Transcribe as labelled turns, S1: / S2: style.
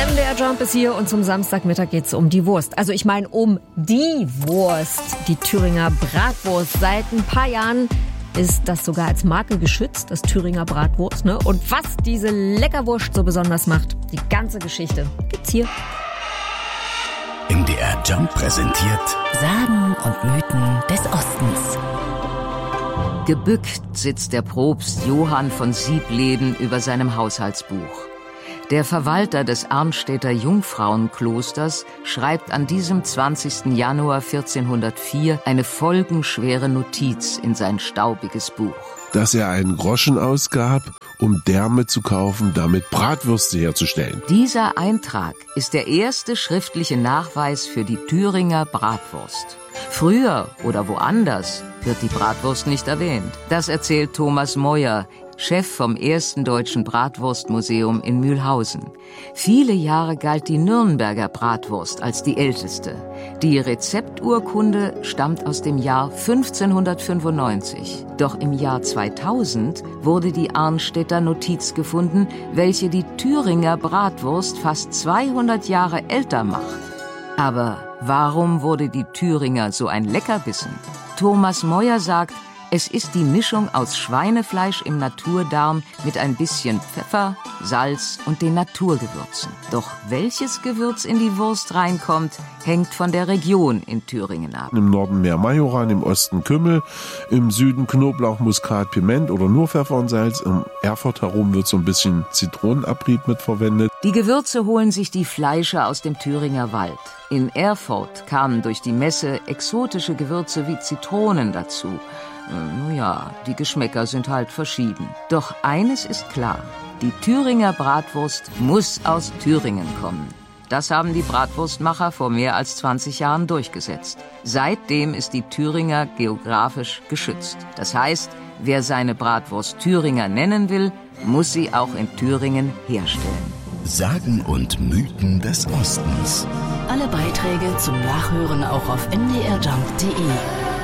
S1: Der Jump ist hier und zum Samstagmittag geht's um die Wurst. Also ich meine um die Wurst, die Thüringer Bratwurst. Seit ein paar Jahren ist das sogar als Marke geschützt, das Thüringer Bratwurst. Ne? Und was diese Leckerwurst so besonders macht, die ganze Geschichte gibt's hier.
S2: MDR Jump präsentiert
S3: Sagen und Mythen des Ostens.
S4: Gebückt sitzt der Propst Johann von Siebleben über seinem Haushaltsbuch. Der Verwalter des Arnstädter Jungfrauenklosters schreibt an diesem 20. Januar 1404 eine folgenschwere Notiz in sein staubiges Buch.
S5: Dass er einen Groschen ausgab, um Därme zu kaufen, damit Bratwürste herzustellen.
S4: Dieser Eintrag ist der erste schriftliche Nachweis für die Thüringer Bratwurst. Früher oder woanders wird die Bratwurst nicht erwähnt. Das erzählt Thomas Meuer, Chef vom ersten deutschen Bratwurstmuseum in Mühlhausen. Viele Jahre galt die Nürnberger Bratwurst als die älteste. Die Rezepturkunde stammt aus dem Jahr 1595. Doch im Jahr 2000 wurde die Arnstädter Notiz gefunden, welche die Thüringer Bratwurst fast 200 Jahre älter macht. Aber warum wurde die Thüringer so ein Leckerbissen? Thomas Meuer sagt, es ist die Mischung aus Schweinefleisch im Naturdarm mit ein bisschen Pfeffer, Salz und den Naturgewürzen. Doch welches Gewürz in die Wurst reinkommt, hängt von der Region in Thüringen ab.
S5: Im Norden mehr Majoran, im Osten Kümmel, im Süden Knoblauch, Muskat, Piment oder nur Pfeffer und Salz. Im Erfurt herum wird so ein bisschen Zitronenabrieb mit verwendet.
S4: Die Gewürze holen sich die Fleischer aus dem Thüringer Wald. In Erfurt kamen durch die Messe exotische Gewürze wie Zitronen dazu. Ja, die Geschmäcker sind halt verschieden. Doch eines ist klar, die Thüringer Bratwurst muss aus Thüringen kommen. Das haben die Bratwurstmacher vor mehr als 20 Jahren durchgesetzt. Seitdem ist die Thüringer geografisch geschützt. Das heißt, wer seine Bratwurst Thüringer nennen will, muss sie auch in Thüringen herstellen.
S2: Sagen und Mythen des Ostens.
S3: Alle Beiträge zum Nachhören auch auf mdrjump.de.